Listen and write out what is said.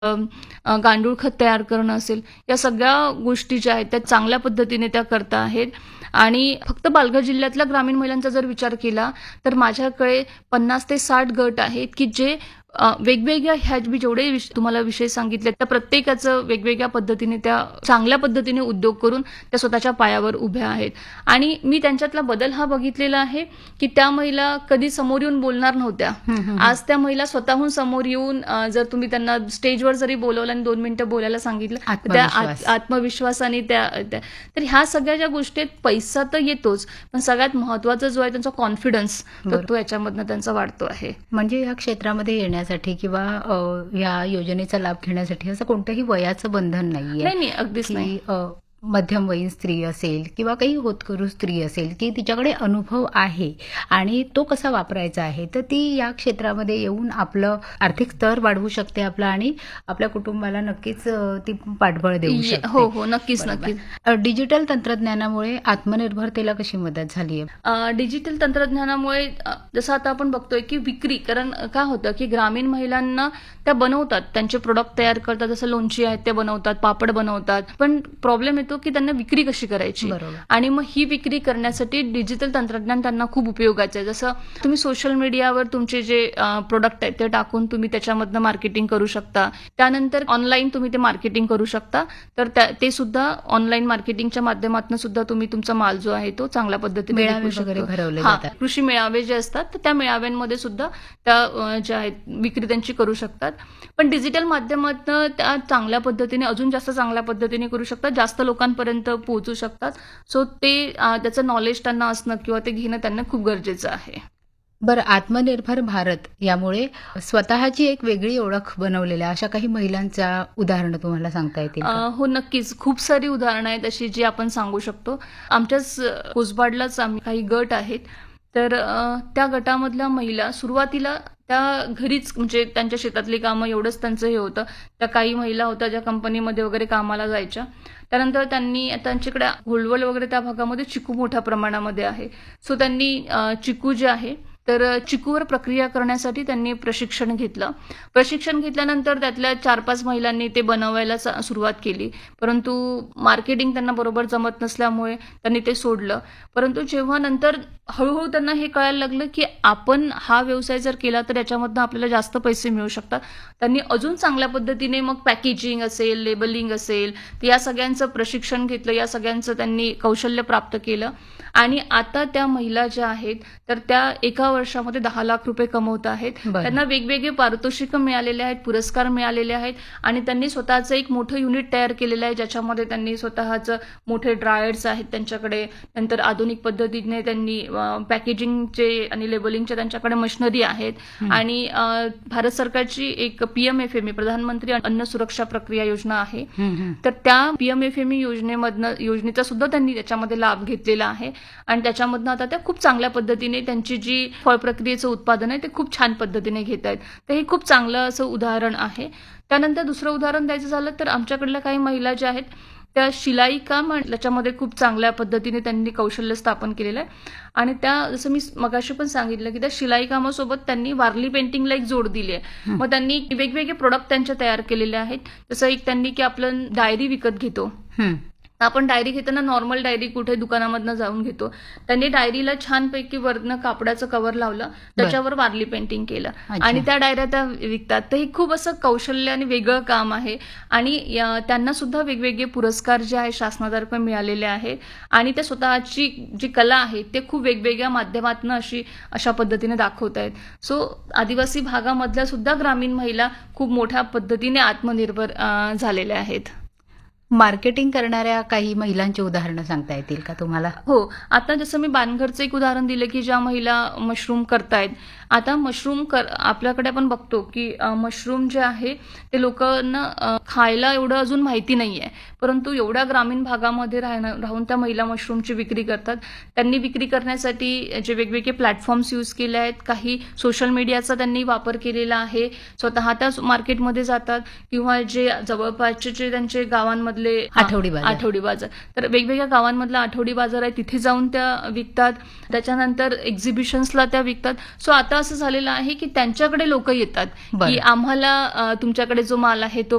गांडूळ खत तयार करणं असेल, या सगळ्या गोष्टी ज्या आहेत त्या चांगल्या पद्धतीने त्या करत आहेत. आणि फक्त पालघर जिल्ह्यातल्या ग्रामीण महिलांचा जर विचार केला, तर माझ्याकडे 50 ते 60 गट आहेत, की जे वेगवेगळ्या ह्या मी जेवढे तुम्हाला विषय सांगितले, त्या प्रत्येकाचं वेगवेगळ्या पद्धतीने त्या चांगल्या पद्धतीने उद्योग करून त्या स्वतःच्या पायावर उभ्या आहेत. आणि मी त्यांच्यातला बदल हा बघितलेला आहे, की त्या महिला कधी समोर येऊन बोलणार नव्हत्या. आज त्या महिला स्वतःहून समोर येऊन जर तुम्ही त्यांना स्टेजवर जरी बोलवलं आणि 2 मिनिटं बोलायला सांगितलं, तर त्या आत्मविश्वासाने तर ह्या सगळ्या ज्या गोष्टी आहेत, पैसा तर येतोच, पण सगळ्यात महत्त्वाचा जो आहे त्यांचा कॉन्फिडन्स, तर तो याच्यामधनं त्यांचा वाढतो आहे. म्हणजे या क्षेत्रामध्ये येण्यासाठी किंवा या योजनेचा लाभ घेण्यासाठी असं कोणत्याही वयाचं बंधन नाहीये. नाही, अगदीच नाही. मध्यमवयीन स्त्री असेल किंवा काही होतकरू स्त्री असेल की तिच्याकडे अनुभव आहे आणि तो कसा वापरायचा आहे, तर ती या क्षेत्रामध्ये येऊन आपलं आर्थिक स्तर वाढवू शकते आपला आणि आपल्या कुटुंबाला नक्कीच ती पाठबळ देऊ शकते. हो, नक्कीच. डिजिटल तंत्रज्ञानामुळे आत्मनिर्भरतेला कशी मदत झाली आहे? डिजिटल तंत्रज्ञानामुळे जसं आता आपण बघतोय की विक्री, कारण काय होतं की ग्रामीण महिलांना त्या बनवतात, त्यांचे प्रोडक्ट तयार करतात, जसं लोणची आहेत ते बनवतात, पापड बनवतात, पण प्रॉब्लेम येतो की त्यांना विक्री कशी करायची. आणि मग ही विक्री करण्यासाठी डिजिटल तंत्रज्ञान त्यांना खूप उपयोगाचं आहे. जसं तुम्ही सोशल मीडियावर तुमचे जे प्रोडक्ट आहेत ते टाकून तुम्ही त्याच्यामधनं मार्केटिंग करू शकता. त्यानंतर ऑनलाईन तुम्ही ते मार्केटिंग करू शकता. तर ते सुद्धा ऑनलाईन मार्केटिंगच्या माध्यमातून सुद्धा तुम्ही तुमचा माल जो आहे तो चांगल्या पद्धतीने भरवले जातात. कृषी मेळावे जे असतात तर त्या मेळाव्यांमध्ये सुद्धा त्या ज्या आहेत विक्री त्यांची करू शकतात. पण डिजिटल माध्यमातून त्या चांगल्या पद्धतीने, अजून जास्त चांगल्या पद्धतीने करू शकतात, जास्त लोकांपर्यंत पोहोचू शकतात. सो ते त्याचं नॉलेज त्यांना असणं किंवा ते घेणं त्यांना खूप गरजेचं आहे. बरं, आत्मनिर्भर भारत यामुळे स्वतःची एक वेगळी ओळख बनवलेल्या अशा काही महिलांच्या उदाहरणं तुम्हाला सांगता येतील? हो, नक्कीच. खूप सारी उदाहरणं आहेत अशी जी आपण सांगू शकतो. आमच्याच कोसबाडलाच आम्ही काही गट आहेत. तर त्या गटामधल्या महिला सुरुवातीला त्या घरीच, म्हणजे त्यांच्या शेतातली कामं एवढंच त्यांचं हे होतं. त्या काही महिला होत्या ज्या कंपनीमध्ये वगैरे कामाला जायच्या. त्यानंतर त्यांच्याकडे हुळवल वगैरे त्या भागामध्ये चिकू मोठ्या प्रमाणामध्ये आहे. सो त्यांनी चिकू जे आहे तर चिकूवर प्रक्रिया करण्यासाठी त्यांनी प्रशिक्षण घेतलं. प्रशिक्षण घेतल्यानंतर त्यातल्या 4-5 महिलांनी ते बनवायला सुरुवात केली. परंतु मार्केटिंग त्यांना बरोबर जमत नसल्यामुळे त्यांनी ते सोडलं. परंतु जेव्हा नंतर हळूहळू त्यांना हे कळायला लागलं की आपण हा व्यवसाय जर केला तर याच्यामधनं आपल्याला जास्त पैसे मिळू शकतात. त्यांनी अजून चांगल्या पद्धतीने मग पॅकेजिंग असेल, लेबलिंग असेल, या सगळ्यांचं प्रशिक्षण घेतलं, या सगळ्यांचं त्यांनी कौशल्य प्राप्त केलं. आणि आता त्या महिला ज्या आहेत तर त्या एका वर्षामध्ये 10 लाख रुपये कमवत आहेत. त्यांना वेगवेगळे पारितोषिकं मिळालेले आहेत, पुरस्कार मिळालेले आहेत आणि त्यांनी स्वतःचं एक मोठं युनिट तयार केलेलं आहे, ज्याच्यामध्ये त्यांनी स्वतःचं मोठे ड्रायर्स आहेत त्यांच्याकडे. नंतर आधुनिक पद्धतीने त्यांनी पॅकेजिंगचे आणि लेबलिंगचे त्यांच्याकडे मशिनरी आहेत. आणि भारत सरकारची एक PMFME, प्रधानमंत्री अन्न सुरक्षा प्रक्रिया योजना आहे. तर त्या PMFME योजनेचा सुद्धा त्यांनी त्याच्यामध्ये लाभ घेतलेला आहे. आणि त्याच्यामधनं आता त्या खूप चांगल्या पद्धतीने त्यांची जी फळ प्रक्रियेचं उत्पादन आहे ते खूप छान पद्धतीने घेत आहेत. तर हे खूप चांगलं असं उदाहरण आहे. त्यानंतर दुसरं उदाहरण द्यायचं झालं तर आमच्याकडल्या काही महिला ज्या आहेत त्या शिलाई काम त्याच्यामध्ये खूप चांगल्या पद्धतीने त्यांनी कौशल्य स्थापन केलेलं आहे. आणि त्या, जसं मी मगाशी पण सांगितलं की त्या शिलाई कामासोबत त्यांनी वारली पेंटिंगला एक जोड दिली आहे. मग त्यांनी वेगवेगळे प्रोडक्ट त्यांचे तयार केलेले आहेत. जसं एक त्यांनी की आपलं डायरी विकत घेतो, आपण डायरी घेताना नॉर्मल डायरी कुठे दुकानामधनं जाऊन घेतो, त्यांनी डायरीला छानपैकी वरनं कापडाचं कव्हर लावलं, त्याच्यावर वारली पेंटिंग केलं आणि त्या डायऱ्या त्या विकतात. तर हे खूप असं कौशल्य आणि वेगळं काम आहे. आणि त्यांना सुद्धा वेगवेगळे पुरस्कार जे आहे शासनातर्फे मिळालेले आहेत. आणि त्या स्वतःची जी कला आहे ते खूप वेगवेगळ्या माध्यमातून अशा पद्धतीने दाखवत आहेत. सो आदिवासी भागामधल्या सुद्धा ग्रामीण महिला खूप मोठ्या पद्धतीने आत्मनिर्भर झालेल्या आहेत. मार्केटिंग करणाऱ्या काही महिलांची उदाहरणं सांगता येतील का तुम्हाला? हो, आता जसं मी बानघरचं एक उदाहरण दिलं की ज्या महिला मशरूम करतायत. आता मशरूम आपल्याकडे आपण बघतो की मशरूम जे आहे ते लोकांना खायला एवढं अजून माहिती नाहीये, परंतु एवढ्या ग्रामीण भागामध्ये राहून त्या महिला मशरूमची विक्री करतात. त्यांनी विक्री करण्यासाठी जे वेगवेगळे प्लॅटफॉर्म्स यूज केले आहेत, काही सोशल मीडियाचा त्यांनी वापर केलेला आहे. स्वतः त्याच मार्केटमध्ये जातात किंवा जे जवळपासचे जे त्यांचे गावांमधले गावांमधले आठवडी बाजार. आठवडी बाजार. तर वेगवेगळ्या गावांमधला आठवडी बाजार आहे, तिथे जाऊन त्या विकतात. त्याच्यानंतर एक्झिबिशन्सला त्या विकतात. सो आता असं झालेलं आहे की त्यांच्याकडे लोक येतात बरं. की आम्हाला तुमच्याकडे जो माल आहे तो